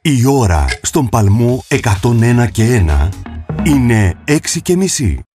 Η ώρα στον παλμό 101 και 1 είναι 6:30.